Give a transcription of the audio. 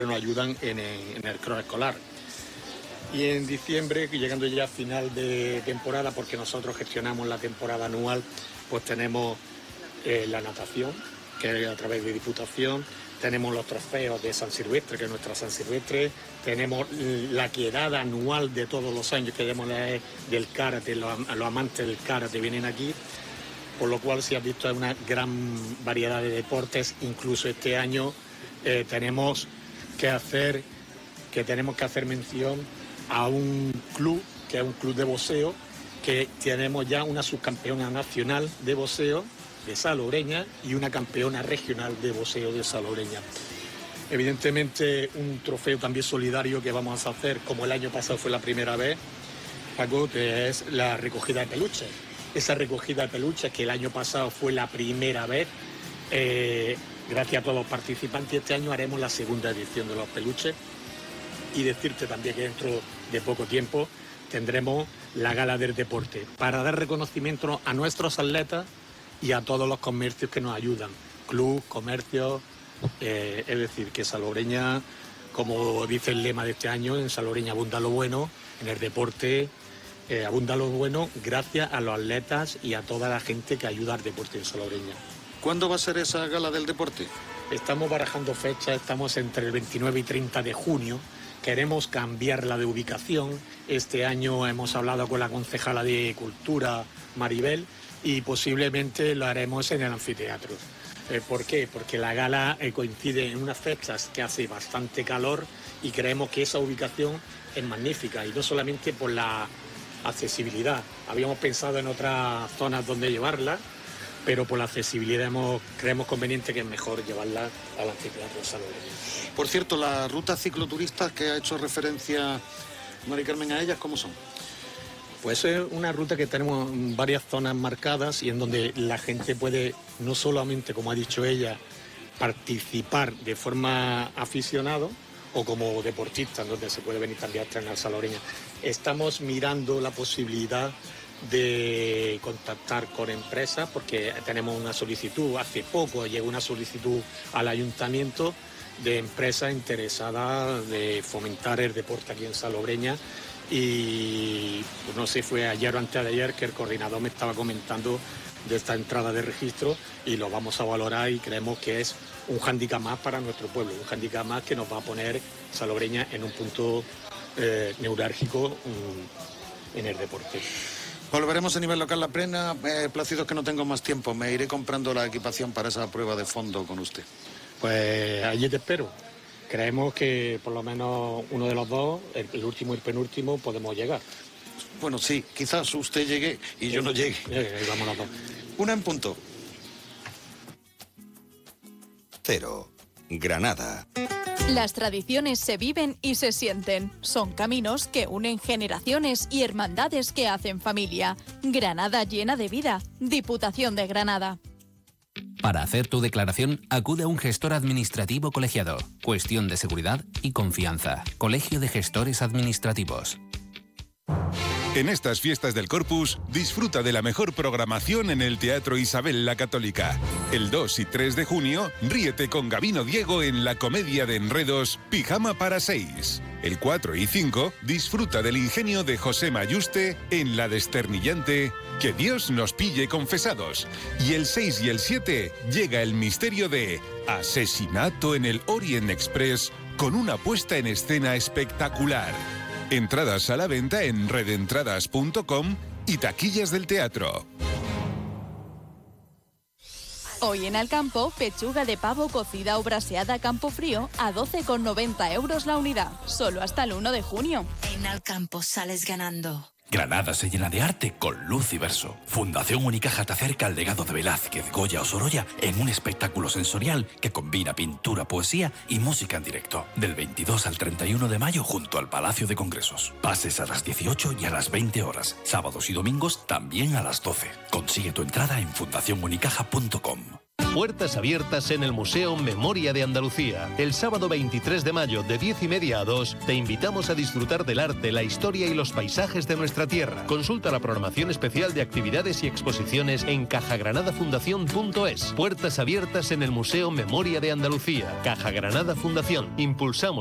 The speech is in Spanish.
nos ayudan en el cross escolar. Y en diciembre, llegando ya a final de temporada, porque nosotros gestionamos la temporada anual, pues tenemos la natación, que es a través de Diputación, tenemos los trofeos de San Silvestre, que es nuestra San Silvestre, tenemos la quedada anual de todos los años, que llamamos del karate, los amantes del karate vienen aquí, por lo cual, si has visto, hay una gran variedad de deportes. Incluso este año tenemos que hacer mención a un club, que es un club de boxeo, que tenemos ya una subcampeona nacional de boxeo de Salobreña y una campeona regional de boxeo de Salobreña. Evidentemente, un trofeo también solidario que vamos a hacer, como el año pasado fue la primera vez, Paco, que es la recogida de peluches. Esa recogida de peluches, que el año pasado fue la primera vez, gracias a todos los participantes, este año haremos la segunda edición de los peluches. Y decirte también que dentro de poco tiempo tendremos la gala del deporte para dar reconocimiento a nuestros atletas y a todos los comercios que nos ayudan, club, comercios, es decir, que Salobreña, como dice el lema de este año, en Salobreña abunda lo bueno, en el deporte abunda lo bueno gracias a los atletas y a toda la gente que ayuda al deporte en Salobreña. ¿Cuándo va a ser esa gala del deporte? Estamos barajando fechas, estamos entre el 29 y 30 de junio. Queremos cambiarla de ubicación. Este año hemos hablado con la concejala de Cultura, Maribel, y posiblemente lo haremos en el anfiteatro. ¿Por qué? Porque la gala coincide en unas fechas que hace bastante calor y creemos que esa ubicación es magnífica, y no solamente por la accesibilidad. Habíamos pensado en otras zonas donde llevarla, pero por la accesibilidad creemos conveniente que es mejor llevarla al anfiteatro de Salobreña. Por cierto, las rutas cicloturistas que ha hecho referencia Mari Carmen a ellas, ¿cómo son? Pues es una ruta que tenemos en varias zonas marcadas y en donde la gente puede, no solamente, como ha dicho ella, participar de forma aficionado o como deportista, donde se puede venir también a entrenar Salobreña. Estamos mirando la posibilidad de contactar con empresas, porque tenemos una solicitud, hace poco llegó una solicitud al ayuntamiento de empresas interesadas de fomentar el deporte aquí en Salobreña, y pues no sé, fue ayer o antes de ayer que el coordinador me estaba comentando de esta entrada de registro, y lo vamos a valorar y creemos que es un hándicap más para nuestro pueblo, un hándicap más que nos va a poner Salobreña en un punto neurálgico en el deporte. Volveremos a nivel local la plena. Plácido, que no tengo más tiempo, me iré comprando la equipación para esa prueba de fondo con usted. Pues allí te espero. Creemos que por lo menos uno de los dos, el último y el penúltimo, podemos llegar. Bueno, sí, quizás usted llegue y yo no llegue. Ahí vamos los dos. Una en punto. Cero, Granada. Las tradiciones se viven y se sienten. Son caminos que unen generaciones y hermandades que hacen familia. Granada llena de vida. Diputación de Granada. Para hacer tu declaración, acude a un gestor administrativo colegiado. Cuestión de seguridad y confianza. Colegio de Gestores Administrativos. En estas fiestas del Corpus, disfruta de la mejor programación en el Teatro Isabel la Católica. El 2 y 3 de junio, ríete con Gabino Diego en la comedia de enredos Pijama para 6. El 4 y 5, disfruta del ingenio de José Mayuste en la desternillante Que Dios nos pille confesados. Y el 6 y el 7, llega el misterio de Asesinato en el Orient Express con una puesta en escena espectacular. Entradas a la venta en redentradas.com y taquillas del teatro. Hoy en Alcampo, pechuga de pavo cocida o braseada a campo frío a 12,90 euros la unidad. Solo hasta el 1 de junio. En Alcampo sales ganando. Granada se llena de arte con Luz y Verso. Fundación Unicaja te acerca al legado de Velázquez, Goya o Sorolla en un espectáculo sensorial que combina pintura, poesía y música en directo. Del 22 al 31 de mayo junto al Palacio de Congresos. Pases a las 18 y a las 20 horas. Sábados y domingos también a las 12. Consigue tu entrada en fundacionunicaja.com. Puertas abiertas en el Museo Memoria de Andalucía. El sábado 23 de mayo de 10:30 a 2 te invitamos a disfrutar del arte, la historia y los paisajes de nuestra tierra. Consulta la programación especial de actividades y exposiciones en cajagranadafundación.es. Puertas abiertas en el Museo Memoria de Andalucía. Caja Granada Fundación. Impulsamos